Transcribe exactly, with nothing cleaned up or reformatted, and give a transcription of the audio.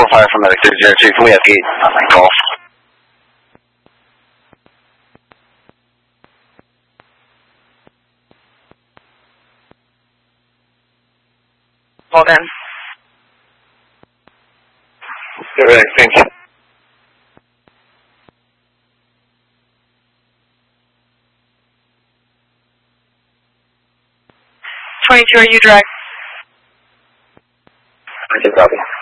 fire from Medic three zero two. Can we have gate? Golf. Hold in. Good, thank you. twenty-two, are you direct? I can copy.